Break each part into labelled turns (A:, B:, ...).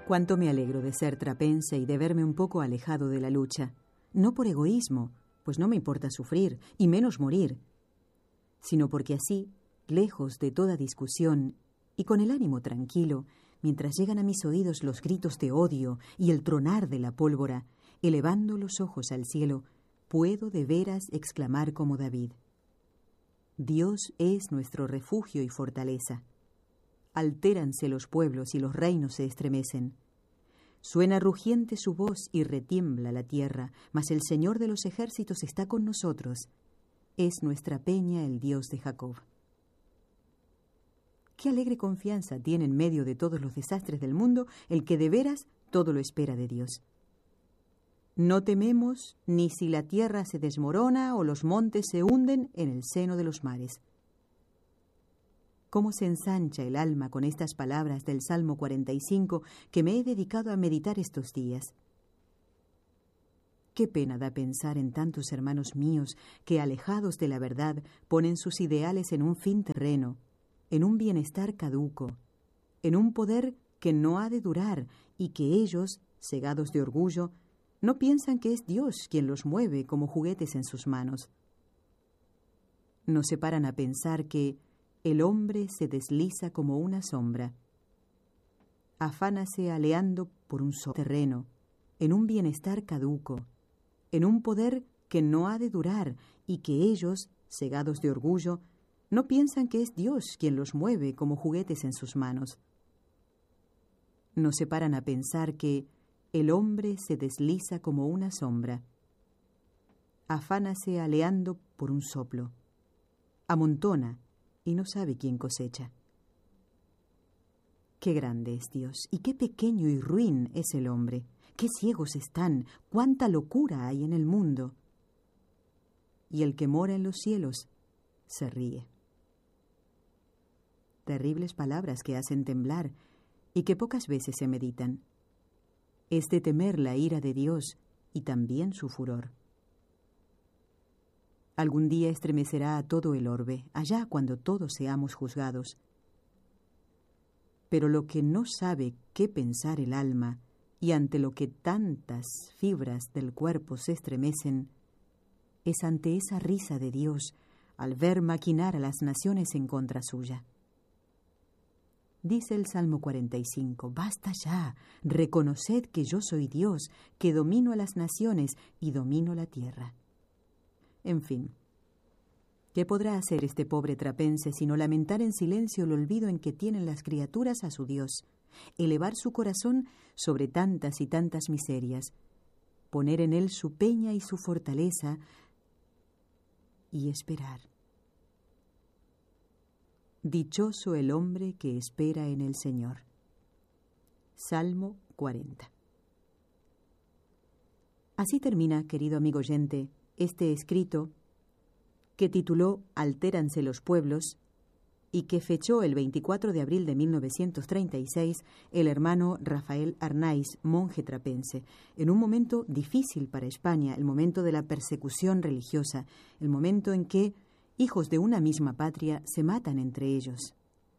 A: Cuánto me alegro de ser trapense y de verme un poco alejado de la lucha. No por egoísmo, pues no me importa sufrir, y menos morir, sino porque así, lejos de toda discusión y con el ánimo tranquilo, mientras llegan a mis oídos los gritos de odio y el tronar de la pólvora, elevando los ojos al cielo, puedo de veras exclamar como David: Dios es nuestro refugio y fortaleza. Altéranse los pueblos y los reinos se estremecen. Suena rugiente su voz y retiembla la tierra, mas el Señor de los ejércitos está con nosotros. Es nuestra peña el Dios de Jacob. Qué alegre confianza tiene en medio de todos los desastres del mundo el que de veras todo lo espera de Dios. No tememos ni si la tierra se desmorona o los montes se hunden en el seno de los mares. Cómo se ensancha el alma con estas palabras del Salmo 45 que me he dedicado a meditar estos días. Qué pena da pensar en tantos hermanos míos que, alejados de la verdad, ponen sus ideales en un fin terreno, en un bienestar caduco, en un poder que no ha de durar y que ellos, cegados de orgullo, no piensan que es Dios quien los mueve como juguetes en sus manos. No se paran a pensar que el hombre se desliza como una sombra. Afánase aleando por un solo terreno, en un bienestar caduco, en un poder que no ha de durar y que ellos, cegados de orgullo, no piensan que es Dios quien los mueve como juguetes en sus manos. No se paran a pensar que el hombre se desliza como una sombra. Afánase aleando por un soplo. Amontona y no sabe quién cosecha. Qué grande es Dios y qué pequeño y ruin es el hombre. Qué ciegos están, cuánta locura hay en el mundo. Y el que mora en los cielos se ríe. Terribles palabras que hacen temblar y que pocas veces se meditan. Es de temer la ira de Dios y también su furor. Algún día estremecerá a todo el orbe, allá cuando todos seamos juzgados. Pero lo que no sabe qué pensar el alma, y ante lo que tantas fibras del cuerpo se estremecen, es ante esa risa de Dios al ver maquinar a las naciones en contra suya. Dice el Salmo 45, «Basta ya, reconoced que yo soy Dios, que domino a las naciones y domino la tierra». En fin, ¿qué podrá hacer este pobre trapense sino lamentar en silencio el olvido en que tienen las criaturas a su Dios, elevar su corazón sobre tantas y tantas miserias, poner en él su peña y su fortaleza y esperar? Dichoso el hombre que espera en el Señor. Salmo 40. Así termina, querido amigo oyente, este escrito que tituló Altéranse los pueblos y que fechó el 24 de abril de 1936 el hermano Rafael Arnaiz, monje trapense, en un momento difícil para España, el momento de la persecución religiosa, el momento en que hijos de una misma patria se matan entre ellos.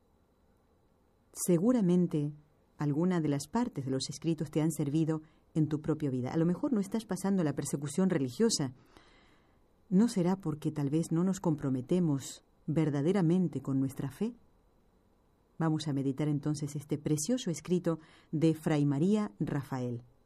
A: Seguramente alguna de las partes de los escritos te han servido en tu propia vida. A lo mejor no estás pasando la persecución religiosa. ¿No será porque tal vez no nos comprometemos verdaderamente con nuestra fe? Vamos a meditar entonces este precioso escrito de Fray María Rafael.